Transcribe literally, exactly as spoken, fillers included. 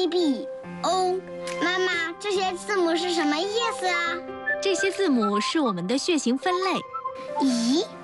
B O。妈妈，这些字母是什么意思啊？ 这些字母是我们的血型分类。 咦？